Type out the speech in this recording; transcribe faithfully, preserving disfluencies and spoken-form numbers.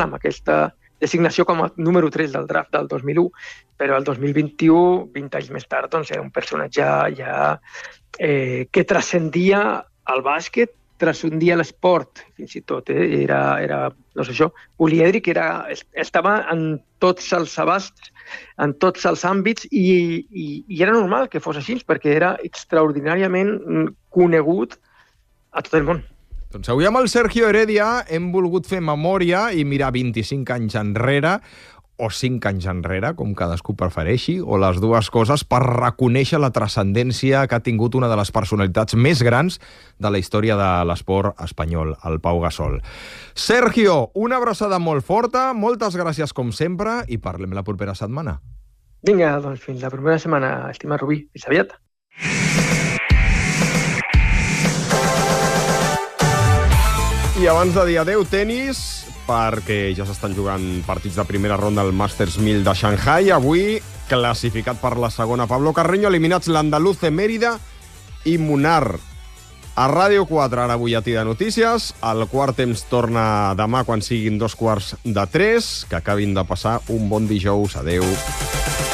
clar, amb aquesta designació com a número tres del draft del dos mil u, però el dos mil vint-i-u, vint anys més tard, doncs era un personatge ja eh, que transcendia el bàsquet, transcendia l'esport, fins i tot. Eh? Era, era, no sé això, polièdric, era, estava en tots els abasts, en tots els àmbits, i, i, i era normal que fos així, perquè era extraordinàriament conegut a tot el món. Doncs avui amb el Sergio Heredia hem volgut fer memòria i mirar vint-i-cinc anys enrere, o cinc anys enrere, com cadascú prefereixi, o les dues coses, per reconèixer la transcendència que ha tingut una de les personalitats més grans de la història de l'esport espanyol, el Pau Gasol. Sergio, una abraçada molt forta, moltes gràcies com sempre, i parlem la propera setmana. Vinga, doncs fins la propera setmana, estimat Rubí. Fins aviat. I abans de dir adeu, tenis, perquè ja s'estan jugant partits de primera ronda al Masters mil de Shanghai. Avui, classificat per la segona, Pablo Carreño, eliminats l'Andaluce, Mérida i Munar. A Ràdio quatre, ara butlletí de notícies. El quart temps torna demà quan siguin dos quarts de tres. Que acabin de passar un bon dijous. Adeu.